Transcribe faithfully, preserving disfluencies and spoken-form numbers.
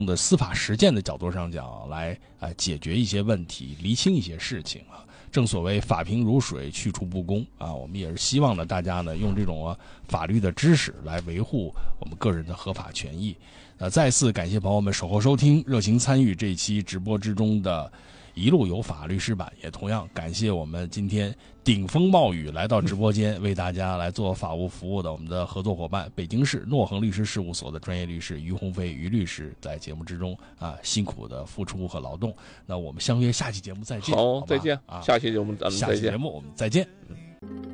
的司法实践的角度上讲，来啊、呃、解决一些问题，厘清一些事情啊。正所谓法平如水，去除不公啊。我们也是希望呢，大家呢用这种、啊、法律的知识来维护我们个人的合法权益。呃，再次感谢朋友们守候收听、热情参与这一期直播之中的一路有法律师版，也同样感谢我们今天顶风冒雨来到直播间为大家来做法务服务的我们的合作伙伴，北京市诺恒律师事务所的专业律师于鸿飞于律师，在节目之中啊辛苦的付出和劳动。那我们相约下期节目再见。 好，再见啊！ 下期节目咱们再见。 下期节目我们再见。